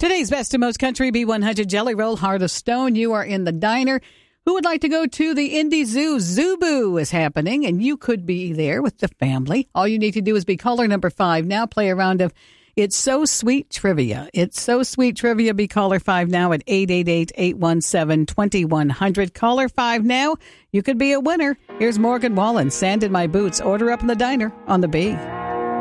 Today's best and most country B100 Jelly Roll, Heart of Stone. You are in the diner. Who would like to go to the Indy Zoo? Zoo-Boo is happening, and you could be there with the family. All you need to do is be caller number 5 now. Play a round of It's So Sweet Trivia. It's So Sweet Trivia. Be caller 5 now at 888-817-2100. Caller 5 now. You could be a winner. Here's Morgan Wallen, Sand in My Boots. Order up in the diner on the B.